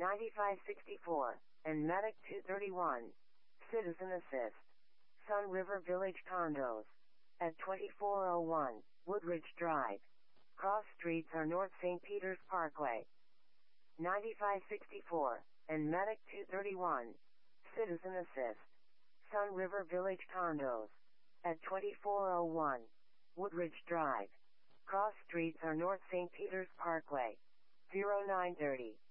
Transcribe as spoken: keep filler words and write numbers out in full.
ninety-five sixty-four, and Medic two thirty-one. Citizen Assist. Sun River Village Condos. At twenty-four oh one, Woodridge Drive. Cross streets are North Saint Peter's Parkway. ninety-five sixty-four, and Medic two thirty-one. Citizen Assist. Sun River Village Condos. At twenty-four oh one, Woodridge Drive. Cross streets are North Saint Peter's Parkway. zero nine thirty.